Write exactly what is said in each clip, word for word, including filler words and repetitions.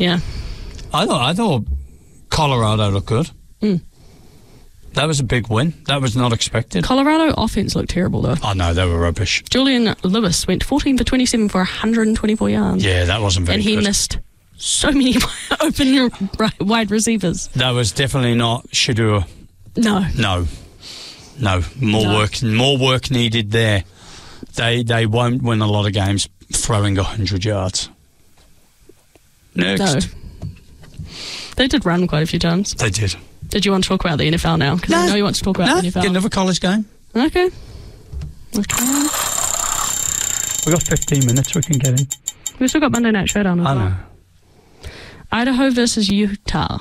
Yeah. I thought I thought Colorado looked good. Mm. That was a big win. That was not expected. Colorado offense looked terrible, though. Oh, no, they were rubbish. Julian Lewis went fourteen for twenty-seven for one hundred twenty-four yards. Yeah, that wasn't very good. And he good. missed so many open wide receivers. That was definitely not Shedeur. No. No. No. More no. work more work needed there. They they won't win a lot of games throwing one hundred yards. Next. No. They did run quite a few times. They did. Did you want to talk about the N F L now? Because no. I know you want to talk about no. the N F L. Get another college game. Okay. Okay. We've got fifteen minutes we can get in. We've still got Monday Night Showdown as I well. know. Idaho versus Utah.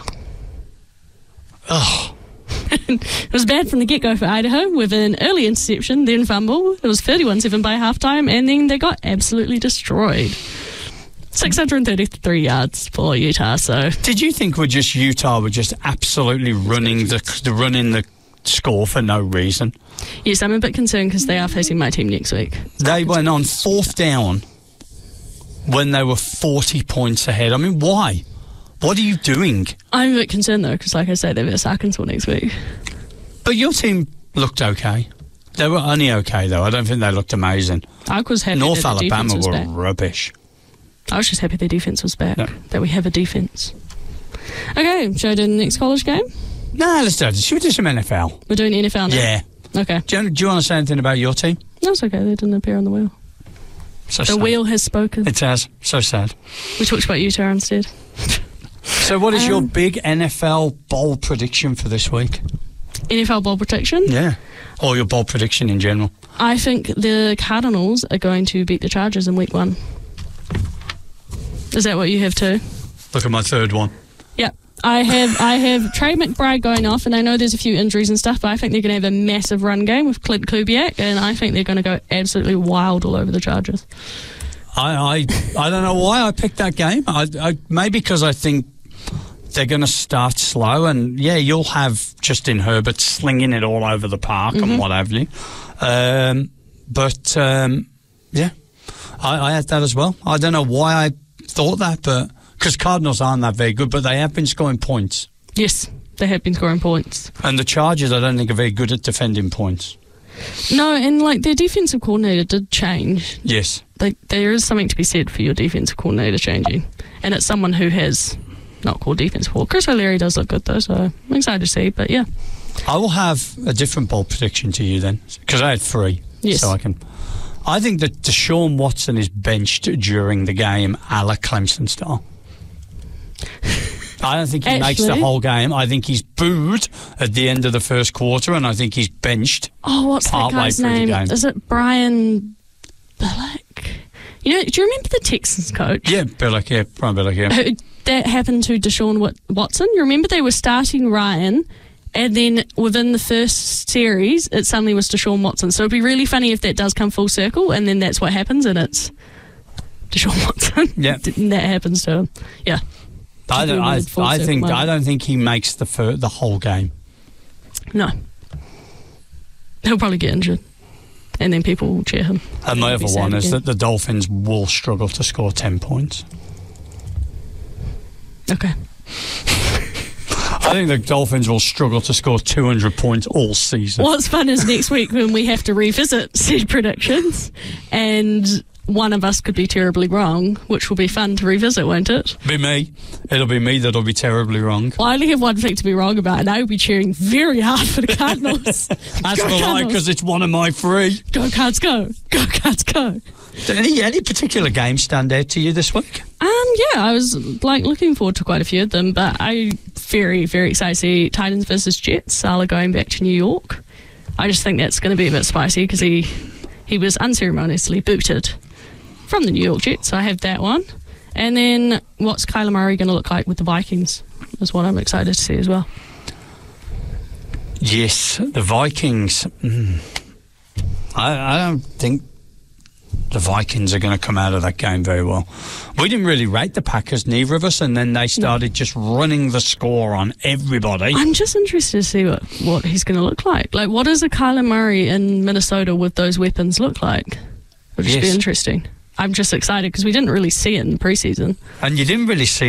Oh. It was bad from the get-go for Idaho with an early interception, then fumble. It was thirty-one seven by halftime, and then they got absolutely destroyed. six hundred thirty-three yards for Utah. So, did you think we're just Utah were just absolutely running the, the running the score for no reason? Yes, I'm a bit concerned because they are facing my team next week. They went on fourth down when they were forty points ahead. I mean, why? What are you doing? I'm a bit concerned though because, like I said, they're versus Arkansas next week. But your team looked okay. They were only okay though. I don't think they looked amazing. I was happy. North that the Alabama was were back. rubbish. I was just happy their defense was back. No. That we have a defense. Okay, should I do the next college game? No, let's do it. Should we do some N F L? We're doing N F L now? Yeah. Okay. Do you, do you want to say anything about your team? No, it's okay. They didn't appear on the wheel. So the sad. wheel has spoken. It has. So sad. We talked about Utah instead. So what is um, your big N F L bowl prediction for this week? N F L bowl prediction? Yeah. Or your bowl prediction in general? I think the Cardinals are going to beat the Chargers in week one. Is that what you have too? Look at my third one. Yeah. I have I have Trey McBride going off, and I know there's a few injuries and stuff, but I think they're going to have a massive run game with Clint Kubiak, and I think they're going to go absolutely wild all over the Chargers. I I, I don't know why I picked that game. I, I maybe because I think they're going to start slow, and yeah, you'll have Justin Herbert slinging it all over the park mm-hmm. and what have you. Um, but um, yeah, I, I had that as well. I don't know why I thought that, but because Cardinals aren't that very good, but they have been scoring points. Yes, they have been scoring points. And the Chargers, I don't think, are very good at defending points. No, and like their defensive coordinator did change. Yes. Like there is something to be said for your defensive coordinator changing, and it's someone who has not called defense before. Chris O'Leary does look good though, so I'm excited to see. But yeah, I will have a different bold prediction to you then, because I had three. Yes. So I can. I think that Deshaun Watson is benched during the game, a la Clemson style. I don't think he Actually, makes the whole game. I think he's booed at the end of the first quarter, and I think he's benched. Oh, what's that guy's name? Is it Brian Billick? You know, do you remember the Texans coach? Yeah, Billick, yeah, Brian Billick, yeah. Who, that happened to Deshaun Watson. You remember they were starting Ryan, and then within the first series, it suddenly was Deshaun Watson. So it'd be really funny if that does come full circle, and then that's what happens, and it's Deshaun Watson. Yeah, and that happens to him. Yeah. I don't. I, I think. I don't think he makes the fir- the whole game. No. He'll probably get injured, and then people will cheer him. And my other one is that the Dolphins will struggle to score ten points. Okay. I think the Dolphins will struggle to score two hundred points all season. What's fun is next week when we have to revisit said predictions, and one of us could be terribly wrong, which will be fun to revisit, won't it? Be me. It'll be me that'll be terribly wrong. Well, I only have one thing to be wrong about, and I will be cheering very hard for the Cardinals. That's the lie, because it's one of my three. Go Cards, go! Go Cards, go! Did any any particular game stand out to you this week? Um, yeah, I was like looking forward to quite a few of them, but I very, very excited to see Titans versus Jets. Salah going back to New York. I just think that's going to be a bit spicy because he he was unceremoniously booted from the New York Jets, so I have that one. And then what's Kyler Murray going to look like with the Vikings is what I'm excited to see as well. Yes, the Vikings. Mm. I, I don't think the Vikings are going to come out of that game very well. We didn't really rate the Packers, neither of us, and then they started no. just running the score on everybody. I'm just interested to see what, what he's going to look like. Like, what does a Kyler Murray in Minnesota with those weapons look like? It'll just yes. be interesting. I'm just excited because we didn't really see it in the preseason. And you didn't really see